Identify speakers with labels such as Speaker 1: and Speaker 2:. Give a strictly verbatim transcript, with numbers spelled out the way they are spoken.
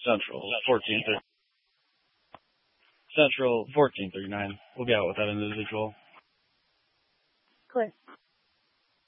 Speaker 1: Central fourteen thirty. Central fourteen thirty-nine. We'll be out with that individual.
Speaker 2: Clear.